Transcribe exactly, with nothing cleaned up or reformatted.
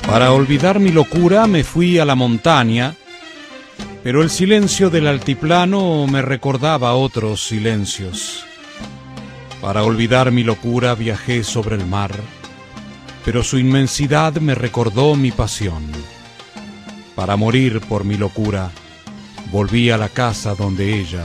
Para olvidar mi locura me fui a la montaña, pero el silencio del altiplano me recordaba otros silencios. Para olvidar mi locura viajé sobre el mar, pero su inmensidad me recordó mi pasión. Para morir por mi locura, volví a la casa donde ella